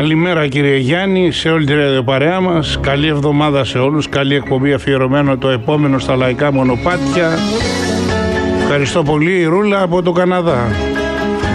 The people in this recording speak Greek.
Καλημέρα κύριε Γιάννη, σε όλη τη ραδιοπαρέα μας. Καλή εβδομάδα σε όλους. Καλή εκπομπή αφιερωμένο το επόμενο στα λαϊκά μονοπάτια. Ευχαριστώ πολύ, η Ρούλα από το Καναδά.